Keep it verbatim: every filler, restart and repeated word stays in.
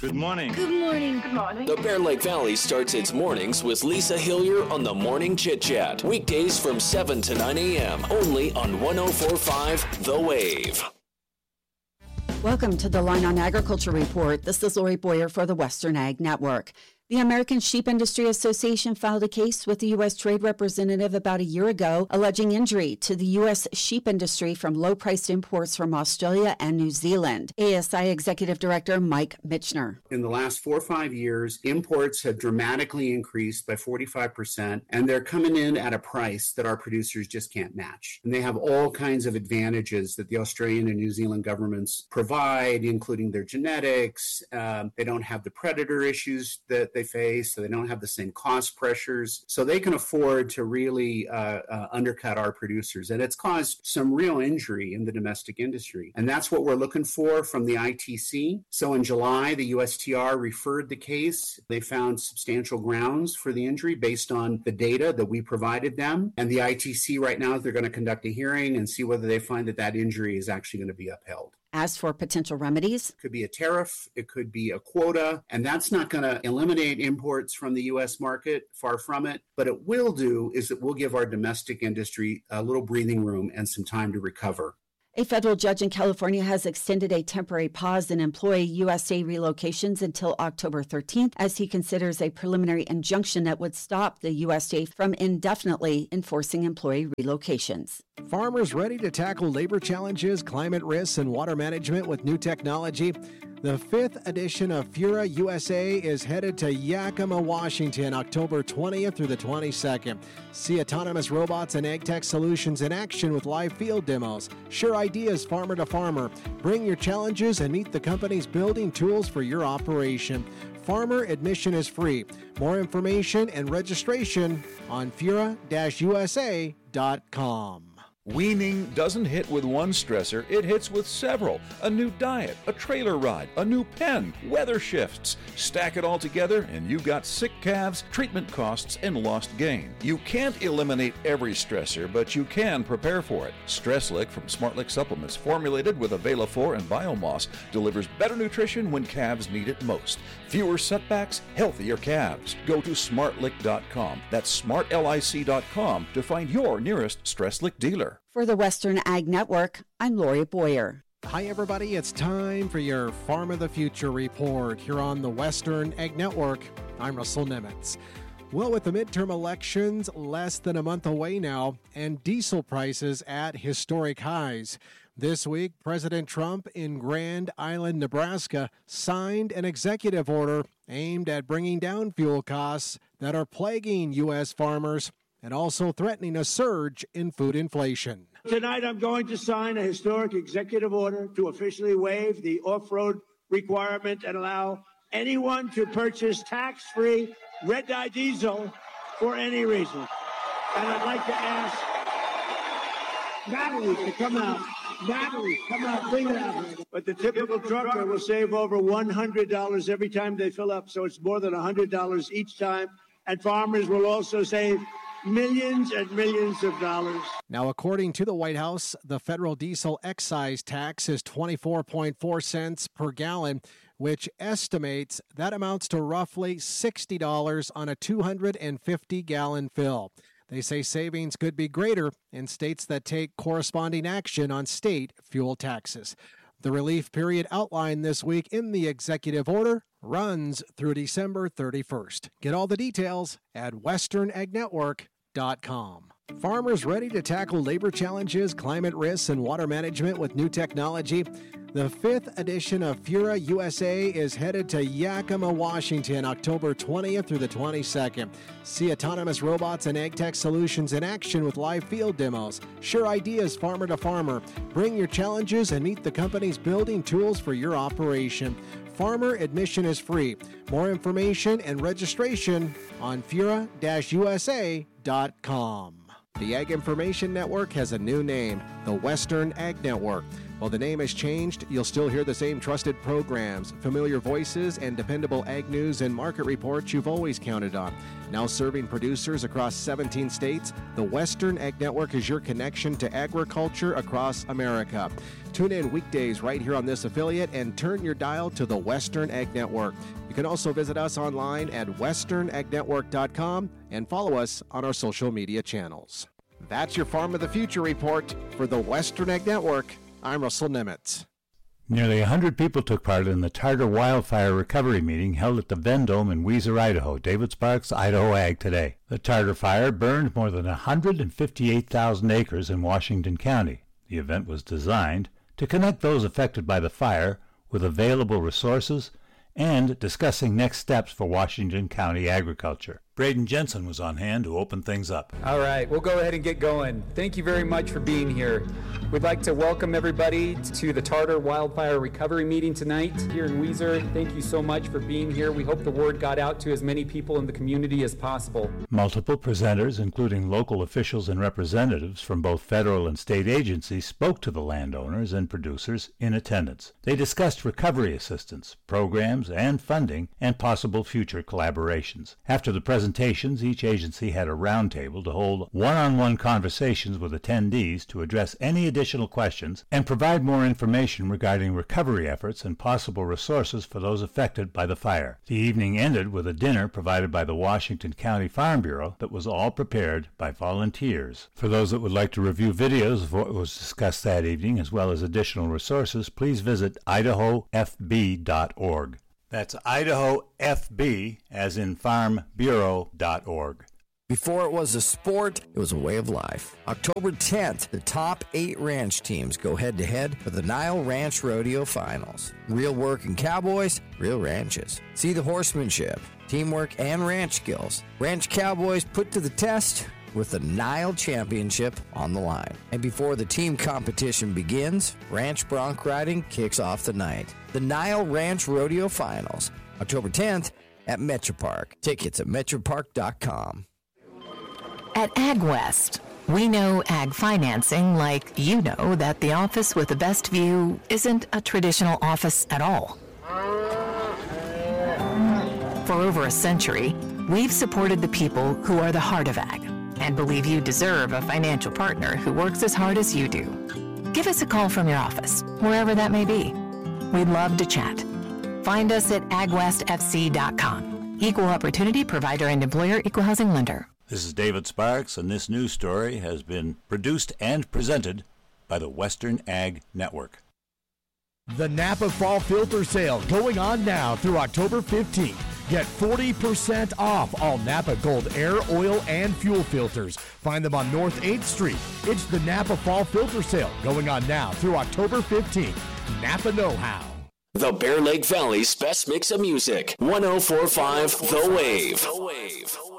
Good morning. Good morning. Good morning. The Bear Lake Valley starts its mornings with Lisa Hillier on the Morning Chit Chat. Weekdays from seven to nine a.m. only on one oh four point five The Wave. Welcome to the Line on Agriculture Report. This is Lori Boyer for the Western Ag Network. The American Sheep Industry Association filed a case with the U S Trade Representative about a year ago, alleging injury to the U S sheep industry from low-priced imports from Australia and New Zealand. A S I Executive Director Mike Michener. In the last four or five years, imports have dramatically increased by forty-five percent, and they're coming in at a price that our producers just can't match. And they have all kinds of advantages that the Australian and New Zealand governments provide, including their genetics. Um, they don't have the predator issues that they face, so they don't have the same cost pressures, so they can afford to really uh, uh, undercut our producers, and it's caused some real injury in the domestic industry, and that's what we're looking for from the I T C. So in July, the U S T R referred the case. They found substantial grounds for the injury based on the data that we provided them, and the I T C right now, they're going to conduct a hearing and see whether they find that that injury is actually going to be upheld. As for potential remedies, it could be a tariff, it could be a quota, and that's not going to eliminate imports from the U S market, far from it. But it will do is it will give our domestic industry a little breathing room and some time to recover. A federal judge in California has extended a temporary pause in employee U S A relocations until October thirteenth as he considers a preliminary injunction that would stop the U S A from indefinitely enforcing employee relocations. Farmers ready to tackle labor challenges, climate risks, and water management with new technology? The fifth edition of Fura U S A is headed to Yakima, Washington, October twentieth through the twenty-second. See autonomous robots and ag tech solutions in action with live field demos. Share ideas farmer to farmer. Bring your challenges and meet the company's building tools for your operation. Farmer admission is free. More information and registration on fura dash u s a dot com. Weaning doesn't hit with one stressor, it hits with several. A new diet, a trailer ride, a new pen, weather shifts. Stack it all together and you got sick calves, treatment costs, and lost gain. You can't eliminate every stressor, but you can prepare for it. StressLick from SmartLick Supplements, formulated with Avelafor and Biomoss, delivers better nutrition when calves need it most. Fewer setbacks, healthier calves. Go to smart lick dot com. That's smart lic dot com to find your nearest StressLick dealer. For the Western Ag Network, I'm Lori Boyer. Hi, everybody. It's time for your Farm of the Future report here on the Western Ag Network. I'm Russell Nimitz. Well, with the midterm elections less than a month away now and diesel prices at historic highs, this week, President Trump in Grand Island, Nebraska, signed an executive order aimed at bringing down fuel costs that are plaguing U S farmers and also threatening a surge in food inflation. Tonight, I'm going to sign a historic executive order to officially waive the off-road requirement and allow anyone to purchase tax-free red-dye diesel for any reason. And I'd like to ask Natalie to come out. Natalie, come out, bring it out. But the typical trucker will save over one hundred dollars every time they fill up, so it's more than one hundred dollars each time. And farmers will also save millions and millions of dollars. Now, according to the White House, the federal diesel excise tax is twenty-four point four cents per gallon, which estimates that amounts to roughly sixty dollars on a two hundred fifty gallon fill. They say savings could be greater in states that take corresponding action on state fuel taxes. The relief period outlined this week in the executive order runs through December thirty-first. Get all the details at western ag network dot com. Farmers ready to tackle labor challenges, climate risks, and water management with new technology? The fifth edition of Fura U S A is headed to Yakima, Washington, October twentieth through the twenty-second. See autonomous robots and ag tech solutions in action with live field demos. Share ideas farmer to farmer. Bring your challenges and meet the company's building tools for your operation. Farmer admission is free. More information and registration on fura dash u s a dot com. The Ag Information Network has a new name, the Western Ag Network. While the name has changed, you'll still hear the same trusted programs, familiar voices, and dependable ag news and market reports you've always counted on. Now serving producers across seventeen states, the Western Ag Network is your connection to agriculture across America. Tune in weekdays right here on this affiliate and turn your dial to the Western Ag Network. You can also visit us online at western ag network dot com and follow us on our social media channels. That's your Farm of the Future report for the Western Ag Network. I'm Russell Nemitz. Nearly one hundred people took part in the Tartar wildfire recovery meeting held at the Vendome in Weiser, Idaho. David Sparks, Idaho Ag Today. The Tartar fire burned more than one hundred fifty-eight thousand acres in Washington County. The event was designed to connect those affected by the fire with available resources and discussing next steps for Washington County agriculture. Braden Jensen was on hand to open things up. All right, we'll go ahead and get going. Thank you very much for being here. We'd like to welcome everybody to the Tartar Wildfire Recovery Meeting tonight here in Weiser. Thank you so much for being here. We hope the word got out to as many people in the community as possible. Multiple presenters, including local officials and representatives from both federal and state agencies, spoke to the landowners and producers in attendance. They discussed recovery assistance, programs, and funding, and possible future collaborations. After the presentations, each agency had a roundtable to hold one-on-one conversations with attendees to address any additional questions and provide more information regarding recovery efforts and possible resources for those affected by the fire. The evening ended with a dinner provided by the Washington County Farm Bureau that was all prepared by volunteers. For those that would like to review videos of what was discussed that evening, as well as additional resources, please visit idaho f b dot org. That's Idaho F B, as in farm bureau dot org. Before it was a sport, it was a way of life. October tenth, the top eight ranch teams go head-to-head for the Nile Ranch Rodeo Finals. Real working cowboys, real ranches. See the horsemanship, teamwork, and ranch skills. Ranch cowboys put to the test with the Nile Championship on the line. And before the team competition begins, ranch bronc riding kicks off the night. The Nile Ranch Rodeo Finals, October tenth at Metropark. Tickets at metropark dot com. At AgWest, we know ag financing like you know that the office with the best view isn't a traditional office at all. For over a century, we've supported the people who are the heart of ag and believe you deserve a financial partner who works as hard as you do. Give us a call from your office, wherever that may be. We'd love to chat. Find us at ag west f c dot com. Equal Opportunity Provider and Employer Equal Housing Lender. This is David Sparks, and this news story has been produced and presented by the Western Ag Network. The Napa Fall Filter Sale going on now through October fifteenth. Get forty percent off all Napa Gold air, oil, and fuel filters. Find them on North eighth Street. It's the Napa Fall Filter Sale going on now through October fifteenth. Napa Know-How. The Bear Lake Valley's best mix of music. one oh four point five The Wave.